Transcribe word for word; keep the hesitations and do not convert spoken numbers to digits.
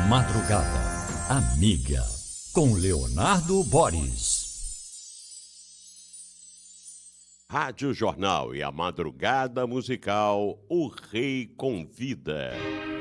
madrugada, amiga, com Leonardo Boris. Rádio Jornal e a madrugada musical, o Rei Convida.